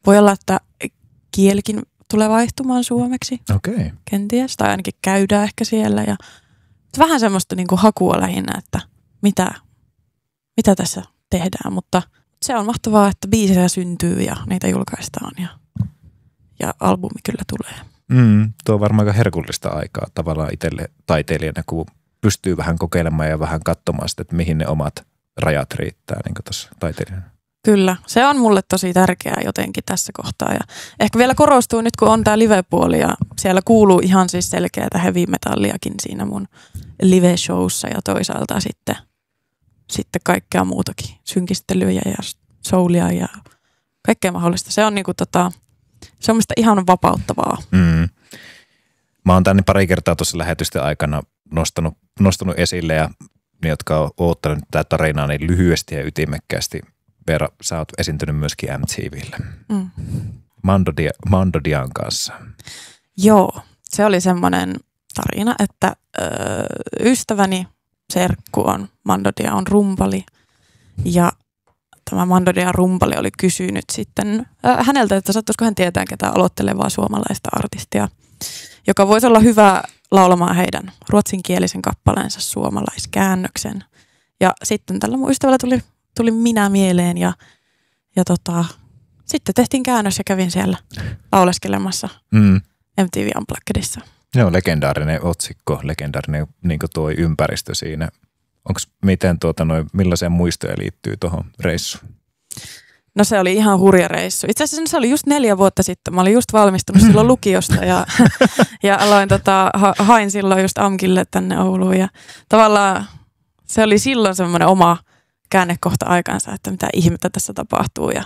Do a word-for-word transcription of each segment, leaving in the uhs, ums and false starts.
Voi olla, että kielikin tulee vaihtumaan suomeksi. Okei. Okay. Kenties, tai ainakin käydään ehkä siellä. Ja vähän semmoista niin kuin hakua lähinnä, että mitä, mitä tässä tehdään, mutta se on mahtavaa, että biisejä syntyy ja niitä julkaistaan ja, ja albumi kyllä tulee. Mm, tuo on varmaan aika herkullista aikaa tavallaan itselle taiteilijana, kun pystyy vähän kokeilemaan ja vähän katsomaan sitä, että mihin ne omat rajat riittää niin kuin tuossa taiteilijana. Kyllä, se on mulle tosi tärkeää jotenkin tässä kohtaa ja ehkä vielä korostuu nyt, kun on tää live-puoli ja siellä kuuluu ihan siis selkeätä heavy metalliakin siinä mun live-showssa ja toisaalta sitten, sitten kaikkea muutakin, synkistelyjä ja soulia ja kaikkea mahdollista. Se on niinku tota, se on mistä ihan vapauttavaa. Mm. Mä oon tänne pari kertaa tuossa lähetysten aikana nostanut, nostanut esille ja ne, jotka on oottanut tätä tarinaa, niin lyhyesti ja ytimekkäästi. Veera, sä oot esiintynyt myöskin M T V:llä. Mm. Mando, Dia, Mando Dian kanssa. Joo, se oli semmoinen tarina, että ö, ystäväni serkku on, Mando Dia on rumpali ja tämä Mando Dian rumpali oli kysynyt sitten ö, häneltä, että sattuisiko hän tietää ketään aloittelevaa suomalaista artistia, joka voisi olla hyvä laulamaan heidän ruotsinkielisen kappaleensa suomalaiskäännöksen. Ja sitten tällä mun ystävällä tuli Tuli minä mieleen ja, ja tota, sitten tehtiin käännös ja kävin siellä lauleskelemassa mm. M T V Unpluggedissa. Joo, legendaarinen otsikko, legendaarinen niin tuo ympäristö siinä. Onko miten tuota, noin, millaisia muistoja liittyy tuohon reissuun? No se oli ihan hurja reissu. Itse asiassa se oli just neljä vuotta sitten. Mä olin just valmistunut silloin lukiosta ja, ja aloin tota, ha, hain silloin just AMKille tänne Ouluun. Ja tavallaan se oli silloin semmoinen oma käännekohta aikansa, että mitä ihmettä tässä tapahtuu. Ja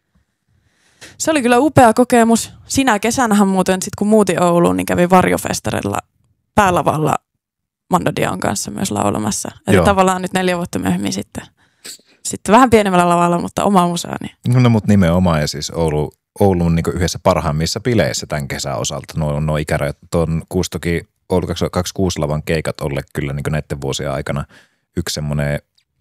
se oli kyllä upea kokemus. Sinä kesänähän muuten, sit kun muutin Ouluun, niin kävin Varjofestarilla päälavalla Mando Dian kanssa myös laulamassa. Että tavallaan nyt neljä vuotta myöhemmin sitten, sitten vähän pienemmällä lavalla, mutta oma musea. Niin. No mutta nimenomaan ja siis Oulu, Oulun niin yhdessä parhaimmissa bileissä tämän kesän osalta. Nuo, nuo ikärajat, tuon Kuustoki Oulu kaksikymmentäkuusi lavan keikat olleet kyllä niin näiden vuosien aikana yksi semmoinen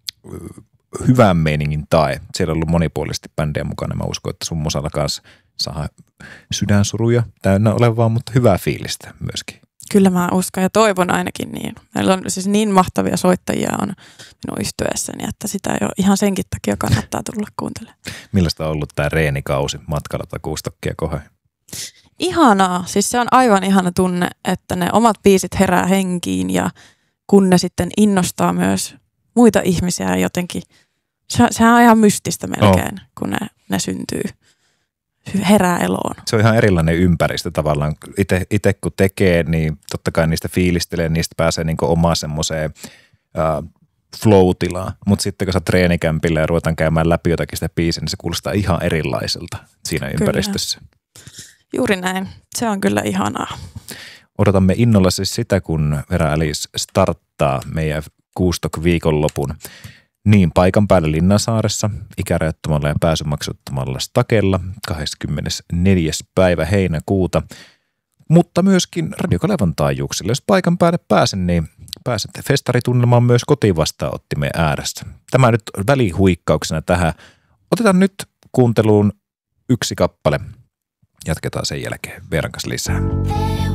hyvän meiningin tae. Siellä on ollut monipuolisesti bändejä mukana. Mä uskon, että sun musalla kanssa saa sydänsuruja täynnä olevaa, mutta hyvää fiilistä myöskin. Kyllä mä uskon ja toivon ainakin niin. Meillä on siis niin mahtavia soittajia on minun yhtyeessäni, että sitä jo ihan senkin takia kannattaa tulla kuuntelemaan. Millaista on ollut tämä reenikausi matkalla Kuustokkia kohden? Ihanaa. Siis se on aivan ihana tunne, että ne omat biisit herää henkiin ja kun ne sitten innostaa myös muita ihmisiä jotenkin. Se, sehän on ihan mystistä melkein, oh. kun ne, ne syntyy, herää eloon. Se on ihan erilainen ympäristö tavallaan. Itse kun tekee, niin totta kai niistä fiilistelee, niistä pääsee niin omaan semmoiseen äh, flow-tilaan. Mutta sitten kun sä treenikämpillä ja ruvetaan käymään läpi jotakin sitä biisiä, niin se kuulostaa ihan erilaiselta siinä kyllä. ympäristössä. Juuri näin. Se on kyllä ihanaa. Odotamme innolla siis sitä, kun Veera Alice starttaa meidän Kuustok viikonlopun niin paikan päällä Linnansaaressa, ikärajattomalla ja pääsymaksuttomalla stakella kahdeskymmenesneljäs päivä heinäkuuta, mutta myöskin Radio Kalevan taajuuksilla. Jos paikan päälle pääsen, niin pääset festaritunnelmaan myös kotivastaanottimen ääressä. Tämä nyt välihuikkauksena tähän. Otetaan nyt kuunteluun yksi kappale. Jatketaan sen jälkeen Veeran kanssa lisää.